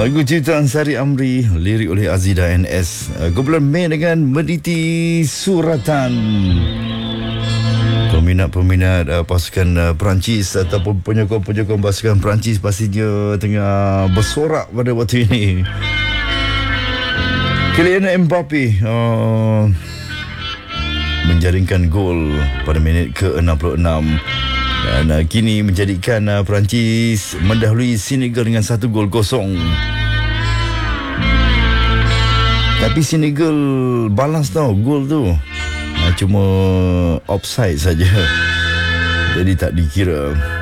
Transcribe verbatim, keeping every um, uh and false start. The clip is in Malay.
Lagu ciptaan Sari Amri, lirik oleh Azida N S. Kumpulan Mei dengan Meniti Suratan. Peminat-peminat uh, pasukan uh, Perancis ataupun penyokong-penyokong pasukan Perancis pastinya tengah bersorak pada waktu ini. Kylian Mbappe uh, menjaringkan gol pada minit ke enam puluh enam dan uh, kini menjadikan uh, Perancis mendahului Senegal dengan satu gol kosong. Tapi Senegal balas tau gol tu, uh, cuma offside saja, jadi tak dikira.